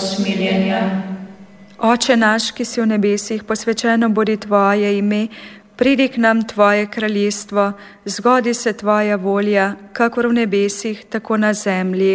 usmiljenja. Oče naš, ki si v nebesih, posvečeno bodi tvoje ime, pridi k nam tvoje kraljestvo, zgodi se tvoja volja, kakor v nebesih, tako na zemlji.